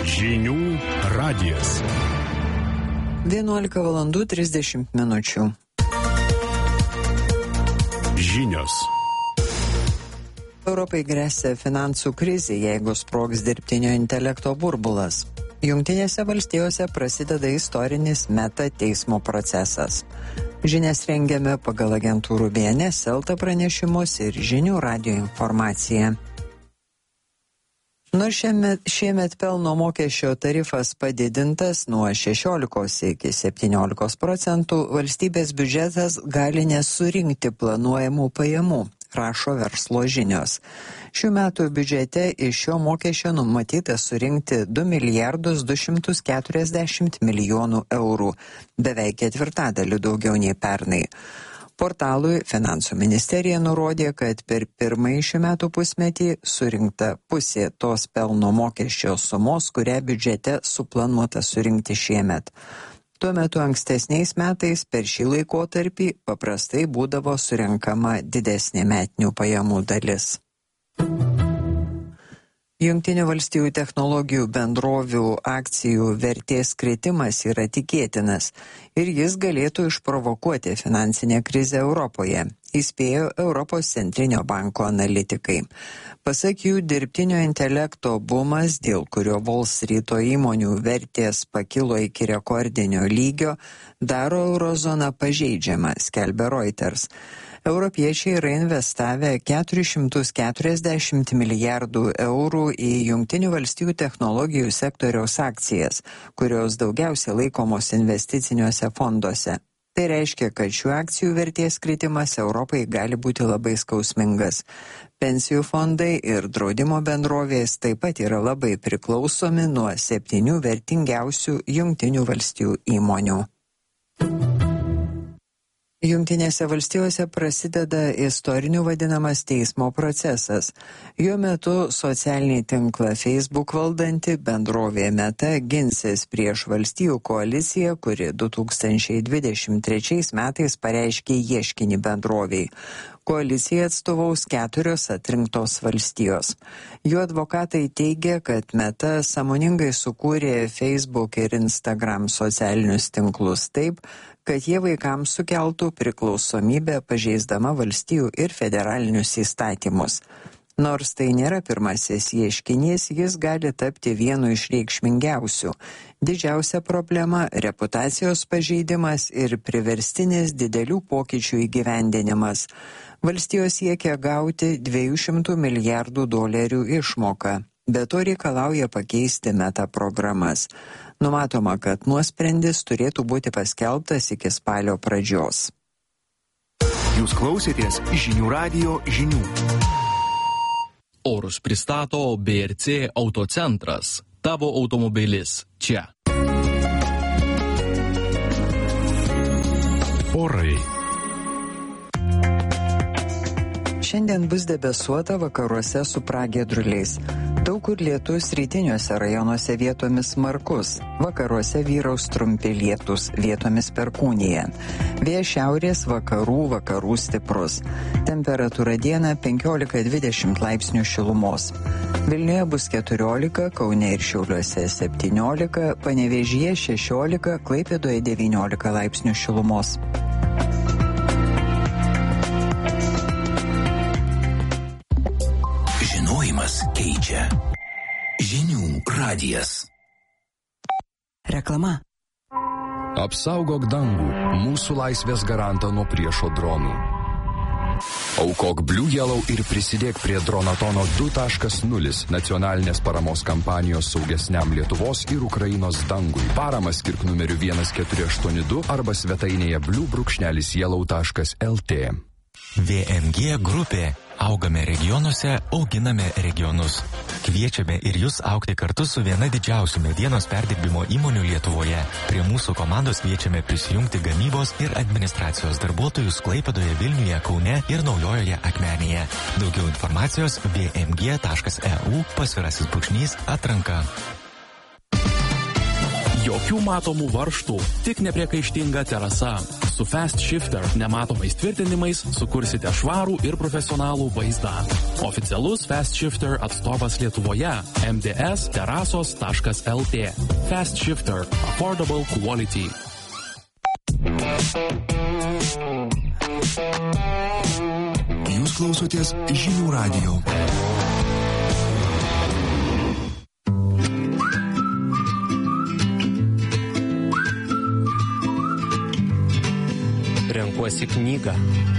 Žinių radijas. 11:30 min. Žinios. Europai gresia finansų krizė, jeigu sprogs dirbtinio intelekto burbulas. Jungtinėse valstijose prasideda istorinis Meta teismo procesas. Žinias rengiame pagal agentūrų BNS, Elta pranešimus ir Žinių radijo informaciją. Nors šiemet pelno mokesčio tarifas padidintas nuo 16 iki 17%, valstybės biudžetas gali nesurinkti planuojamų pajamų, rašo Verslo žinios. Šių metų biudžete iš šio mokesčio numatyta surinkti 2 240 milijonų eurų, beveik ketvirtadaliu daugiau nei pernai. Portalui Finansų ministerija nurodė, kad per pirmąjį šių metų pusmetį surinkta pusė tos pelno mokesčio sumos, kurią biudžete suplanuota surinkti šiemet. Tuo metu ankstesniais metais per šį laikotarpį paprastai būdavo surenkama didesnė metinių pajamų dalis. Jungtinių valstijų technologijų bendrovių akcijų vertės kritimas yra tikėtinas ir jis galėtų išprovokuoti finansinę krizę Europoje, įspėjo Europos centrinio banko analitikai. Pasak jų, dirbtinio intelekto bumas, dėl kurio Wall Streeto įmonių vertės pakilo iki rekordinio lygio, daro eurozoną pažeidžiamą, skelbia Reuters. Europiečiai yra investavę 440 milijardų eurų į Jungtinių valstijų technologijų sektoriaus akcijas, kurios daugiausia laikomos investiciniuose fonduose. Tai reiškia, kad šių akcijų vertės kritimas Europai gali būti labai skausmingas. Pensijų fondai ir draudimo bendrovės taip pat yra labai priklausomi nuo 7 vertingiausių Jungtinių valstijų įmonių. Jungtinėse valstijose prasideda istoriniu vadinamas teismo procesas. Jo metu socialinį tinklą Facebook valdanti bendrovė Meta ginsis prieš valstijų koaliciją, kuri 2023 metais pareiškė ieškinį bendrovei. Koalicija atstovaus 4 atrinktos valstijos. Jų advokatai teigia, kad Meta sąmoningai sukūrė Facebook ir Instagram socialinius tinklus taip, kad jie vaikams sukeltų priklausomybę pažeisdama valstijų ir federalinius įstatymus. Nors tai nėra pirmasis ieškinys, jis gali tapti vienu iš reikšmingiausių. Didžiausia problema – reputacijos pažeidimas ir priverstinis didelių pokyčių įgyvendinimas. Valstijos siekia gauti $200 milijardų išmoką, bet to reikalauja pakeisti Meta programas. Numatoma, kad nuosprendis turėtų būti paskelbtas iki spalio pradžios. Jūs klausėtės Žinių radijo žinių. Orus pristato BRC Autocentras. Tavo automobilis čia. Orai. Šiandien bus debesuota, vakaruose su pragiedruliais. Daug kur lietus, rytiniuose rajonuose vietomis smarkus. Vakaruose vyraus trumpi lietus, vietomis perkūnija. Vėjas šiaurės vakarų stiprus. Temperatūra dieną 15-20 laipsnių šilumos. Vilniuje bus 14, Kaune ir Šiauliuose 17, Panevėžyje 16, Klaipėdoje 19 laipsnių šilumos. Keičia. Žinių radijas. Reklama. Apsaugok dangų, mūsų laisvės garantą nuo priešo dronų. Aukok Blue Yellow ir prisidėk prie Dronatono 2.0 nacionalinės paramos kampanijos saugesniam Lietuvos ir Ukrainos dangui. Paramą skirk numeriu 1482 arba svetainėje blue-yellow.lt. VMG grupė. Augame regionuose, auginame regionus. Kviečiame ir jūs augti kartu su viena didžiausių medienos perdirbimo įmonių Lietuvoje. Prie mūsų komandos kviečiame prisijungti gamybos ir administracijos darbuotojus Klaipėdoje, Vilniuje, Kaune ir Naujojoje Akmenėje. Daugiau informacijos vmg.eu /atranka. Jokių matomų varžtų, tik nepriekaištinga terasa. Su Fast Shifter nematomais tvirtinimais sukursite švarų ir profesionalų vaizdą. Oficialus Fast Shifter atstovas Lietuvoje – mds-terasos.lt. Fast Shifter – affordable quality. Jūs klausotės Žinių radijo. Renkuosi knygą.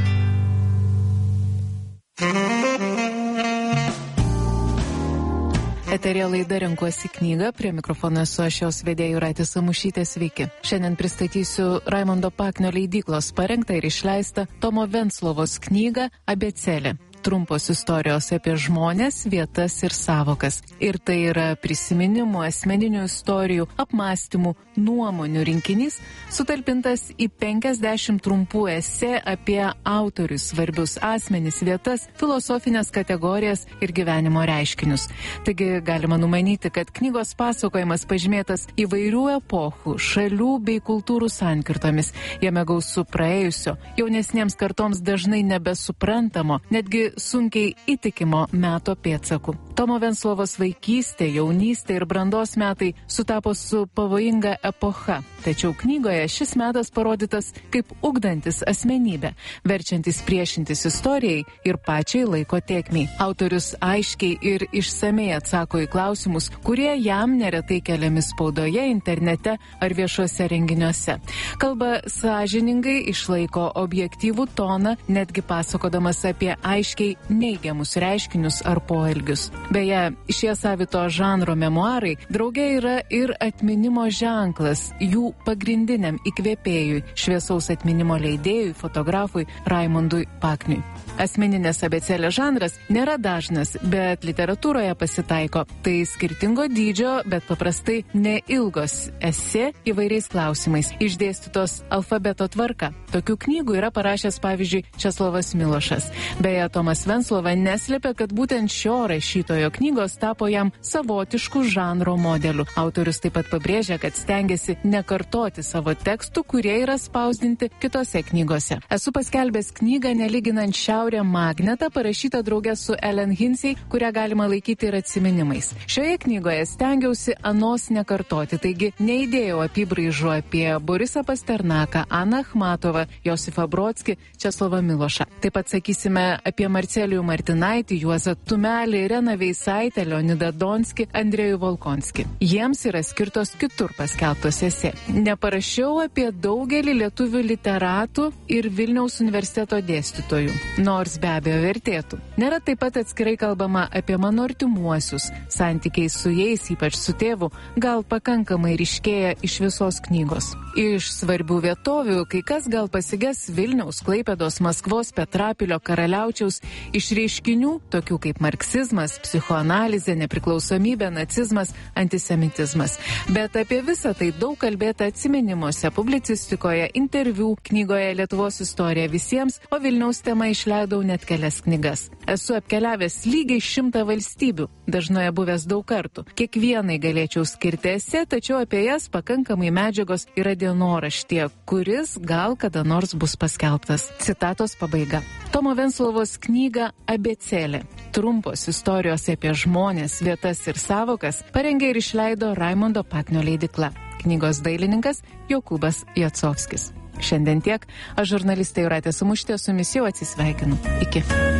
Eterija laida Renkuosi knygą, prie mikrofono esu aš jos vedėja Jūratė Samušytė, sveiki. Šiandien pristatysiu Raimondo Paknio leidyklos parengtą ir išleistą Tomo Venclovos knygą Abėcėlė. Trumpos istorijos apie žmones, vietas ir sąvokas. Ir tai yra prisiminimų, asmeninių istorijų, apmąstymų, nuomonių rinkinys, sutalpintas į 50 trumpų esė apie autorius, svarbius asmenis, vietas, filosofinės kategorijas ir gyvenimo reiškinius. Taigi galima numanyti, kad knygos pasakojimas pažymėtas įvairių epochų, šalių bei kultūrų sankirtomis. Jame gausu praėjusio, jaunesniems kartoms dažnai nebesuprantamo, netgi sunkiai įtikimo meto pėdsakų. Tomo Venclovos vaikystė, jaunystė ir brandos metai sutapo su pavojinga epocha. Tačiau knygoje šis metas parodytas kaip ugdantis asmenybę, verčiantis priešintis istorijai ir pačiai laiko tėkmei. Autorius aiškiai ir išsamei atsako į klausimus, kurie jam neretai keliami spaudoje, internete ar viešuose renginiuose. Kalba sąžiningai, išlaiko objektyvų toną, netgi pasakodamas apie aiškiai neigiamus reiškinius ar poelgius. Beje, šie savito žanro memuarai drauge yra ir atminimo ženklas jų pagrindiniam įkvėpėjui, šviesaus atminimo leidėjui, fotografui Raimondui Pakniui. Asmeninės abėcėlės žanras nėra dažnas, bet literatūroje pasitaiko. Tai skirtingo dydžio, bet paprastai neilgos esė įvairiais klausimais, išdėstytos alfabeto tvarka. Tokių knygų yra parašęs, pavyzdžiui, Česlovas Milošas. Beje, Tomas Venclova neslėpė, kad būtent šio rašytojo knygos tapo jam savotiškų žanro modelių. Autorius taip pat pabrėžia, kad stengiasi nekartoti savo tekstų, kurie yra spausdinti kitose knygose. Esu paskelbęs knygą nelyginant Šiaurė magnetą, parašytą draugę su Ellen Hinsey, kurią galima laikyti ir atsiminimais. Šioje knygoje stengiausi anos nekartoti, taigi neįdėjau apybraižų apie Borisą Pasternaką, Aną Achmatovą, Josifą Brodskį, Česlovą Milošą. Taip pat sakysime apie Marcelijų Martinaitį, Juozą Tumelį, Ireną Veisaitę, Leonidą Donskį, Andrejų Volkonskį. Jiems yra skirtos kitur paskelbtos esė. Neparašiau apie daugelį lietuvių literatų ir Vilniaus universiteto dėstytojų, nors be abejo vertėtų. Nėra taip pat atskirai kalbama apie mano artimuosius. Santykiai su jais, ypač su tėvu, gal pakankamai ryškėja iš visos knygos. Iš svarbių vietovių kai kas gal pasiges Vilniaus, Klaipėdos, Maskvos, Petrapilio, Karaliaučiaus, iš reiškinių, tokių kaip marksizmas, psichoanalizė, nepriklausomybė, nacizmas, antisemitizmas. Bet apie visą tai daug kalbėta atsiminimuose, publicistikoje, interviu, knygoje Lietuvos istorija visiems, o Vilniaus tema išleidau net kelias knygas. Esu apkeliavęs lygiai 100 valstybių, dažnoje buvęs daug kartų. Kiekvienai galėčiau skirti esė, tačiau apie jas pakankamai medžiagos yra dienoraštyje, kuris gal kada nors bus paskelbtas. Citatos pabaiga. Tomo Venclovos knyga Abėcėlė. Trumpos istorijos apie žmones, vietas ir sąvokas parengė ir išleido Raimondo Paknio leidykla. Knygos dailininkas Jokūbas Jacovskis. Šiandien tiek. Aš žurnalistė Jūratė Samušytė su jumis jau atsisveikinu. Iki.